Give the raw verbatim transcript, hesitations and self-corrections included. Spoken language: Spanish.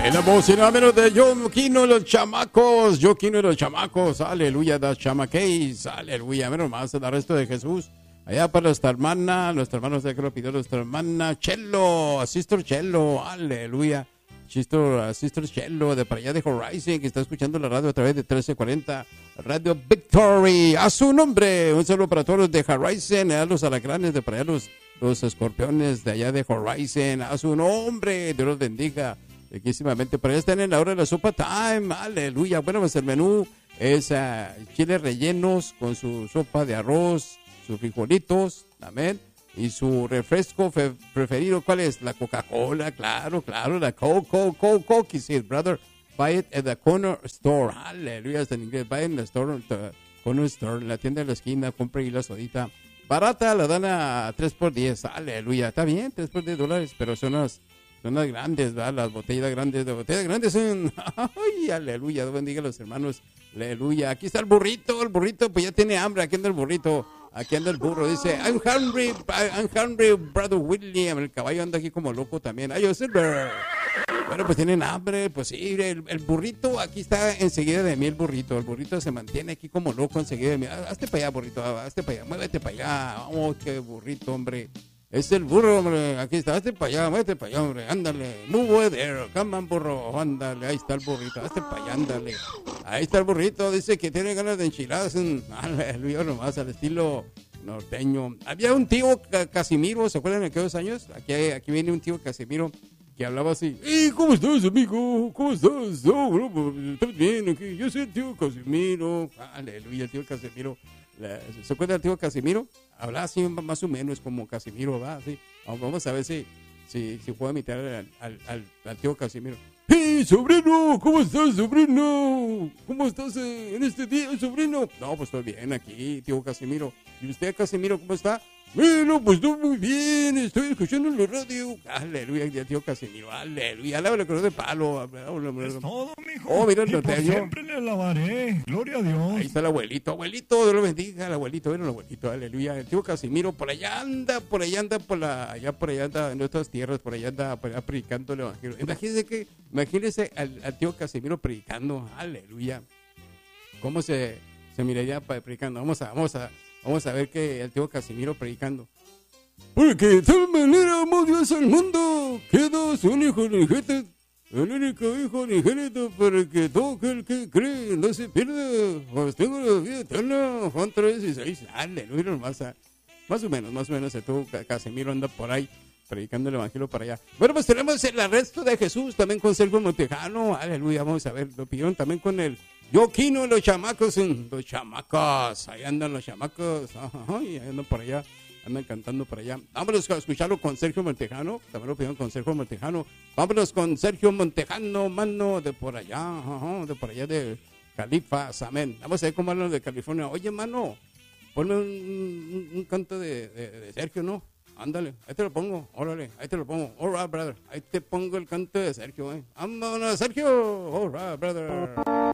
En la voz y nada menos de Yoquino y los chamacos, Yoquino y los chamacos, aleluya, das chamaqueis, aleluya, menos más el arresto de Jesús. Allá para nuestra hermana, nuestra hermana, sé que lo pidió nuestra hermana Chelo, Sister Chelo, aleluya. Sister, Sister Chelo, de para allá de Horizon, que está escuchando la radio a través de trece cuarenta, Radio Victory. A su nombre, un saludo para todos los de Horizon, a los alacranes de para allá, los, los escorpiones de allá de Horizon. A su nombre, Dios los bendiga. Riquísimamente, para allá están en la hora de la sopa time, aleluya. Bueno, pues el menú es uh, chiles rellenos con su sopa de arroz, sus frijolitos, amén, y su refresco fe- preferido, ¿cuál es? La Coca-Cola, claro, claro, la Coke, Coke, Coke, Coke, sí, brother, buy it at the corner store, aleluya, está en inglés, buy it in the store, the corner store, en la tienda de la esquina, compre ahí la sodita, barata, la dan a tres por diez, aleluya, está bien, tres por diez dólares, pero son las, son las grandes, ¿verdad? Las botellas grandes, las botellas grandes son, ay, aleluya, Dios bendiga a los hermanos, aleluya, aquí está el burrito, el burrito, pues ya tiene hambre, aquí anda el burrito. Aquí anda el burro, dice, I'm hungry, I'm hungry, brother William. El caballo anda aquí como loco también. Ay, yo Silver. Bueno, pues tienen hambre, pues sí, el, el burrito aquí está enseguida de mí, el burrito. El burrito se mantiene aquí como loco enseguida de mí. Hazte para allá, burrito, hazte para allá, muévete para allá. Oh, qué burrito, hombre. Es el burro, hombre, aquí está, hazte para allá, muévete para allá, hombre, ándale. Move there, come on, burro, ándale, ahí está el burrito, hazte para allá, ándale. Ahí está el burrito, dice que tiene ganas de enchiladas, aleluya, nomás, al estilo norteño. Había un tío Casimiro, ¿se acuerdan de aquellos años? Aquí, aquí viene un tío Casimiro que hablaba así. ¡Hey, ¿cómo estás, amigo? ¿Cómo estás? No, bro, ¿estás bien aquí? Yo soy el tío Casimiro, aleluya, el tío Casimiro. La, ¿se acuerda del tío Casimiro? Hablaba así más o menos como Casimiro, ¿va? Así. Vamos a ver si, si, si puedo imitar al, al, al, al tío Casimiro. ¡Hey, sobrino! ¿Cómo estás, sobrino? ¿Cómo estás eh, en este día, sobrino? No, pues estoy bien aquí, tío Casimiro. ¿Y usted, Casimiro, cómo está? Bueno, pues estoy muy bien, estoy escuchando en la radio. Aleluya, tío Casimiro, aleluya. Alábale con de palo. Es todo, mijo. Oh, mira el y por norteño. siempre le alabaré. Gloria a Dios. Ahí está el abuelito, abuelito, Dios lo bendiga, el abuelito, ven el abuelito, aleluya. El tío Casimiro por allá anda, por allá anda, por la, allá por allá anda, en nuestras tierras, por allá anda, por allá predicando el evangelio. Imagínense que, imagínense al, al tío Casimiro predicando, aleluya. ¿Cómo se, se miraría predicando? Vamos a, vamos a, vamos a ver que el tío Casimiro predicando. Porque de tal manera amó Dios al mundo, que dio su único unigénito, el único hijo unigénito, para que todo aquel que cree no se pierda, pues tengo la vida eterna. Juan tres dieciséis, aleluya, más, más o menos, más o menos, el tío Casimiro anda por ahí predicando el evangelio para allá. Bueno, pues tenemos el arresto de Jesús también con Sergio Montejano, aleluya, vamos a ver, lo pidieron también con el Yoquino, los chamacos, los chamacos, ahí andan los chamacos, ajá, y ahí andan por allá, andan cantando por allá. Vámonos a escucharlo con Sergio Montejano, también lo pidieron con Sergio Montejano, vámonos con Sergio Montejano, mano, de por allá, ajá, de por allá de Califas, amén. Vamos a ver cómo hablan de California. Oye, mano, ponme un, un, un canto de, de, de Sergio, ¿no? Ándale, ahí te lo pongo, órale, ahí te lo pongo. All right, brother, ahí te pongo el canto de Sergio, eh. Vámonos, Sergio, all right, brother.